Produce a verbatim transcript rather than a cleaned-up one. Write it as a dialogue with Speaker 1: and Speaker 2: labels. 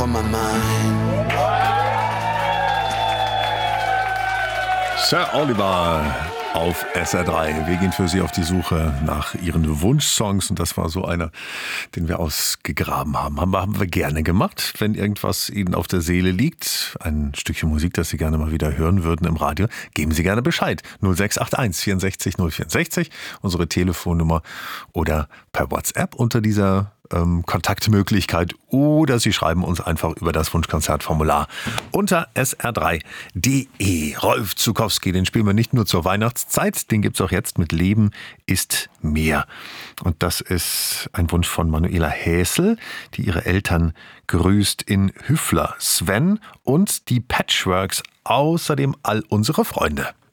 Speaker 1: on my mind.
Speaker 2: Sir Oliver auf S R drei. Wir gehen für Sie auf die Suche nach Ihren Wunschsongs und das war so einer, den wir ausgegraben haben. Haben wir, haben wir gerne gemacht, wenn irgendwas Ihnen auf der Seele liegt, ein Stückchen Musik, das Sie gerne mal wieder hören würden im Radio, geben Sie gerne Bescheid. null sechs acht eins vierundsechzig null vierundsechzig, unsere Telefonnummer oder per WhatsApp unter dieser ähm, Kontaktmöglichkeit oder Sie schreiben uns einfach über das Wunschkonzertformular unter s r drei punkt d e. Rolf Zuckowski, den spielen wir nicht nur zur Weihnachtszeit, den gibt's auch jetzt mit Leben ist mehr. Und das ist ein Wunsch von Manuela Häsel, die ihre Eltern grüßt in Hüffler, Sven und die Patchworks, außerdem all unsere Freunde.